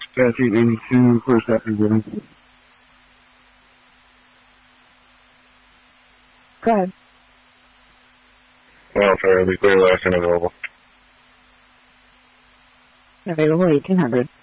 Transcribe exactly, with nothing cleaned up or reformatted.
Statute eighty-two, first afternoon. Go ahead. Welfare, be clear, last and available. Available eighteen hundred.